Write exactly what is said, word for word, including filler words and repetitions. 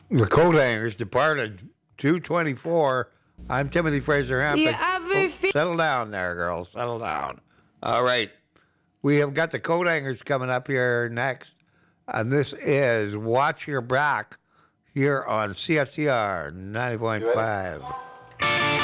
The coat hangers departed two twenty-four. I'm Timothy Fraser Hampton. Oh, settle down there, girls. Settle down. All right. We have got the coat hangers coming up here next. And this is Watch Your Back here on C F C R ninety point five.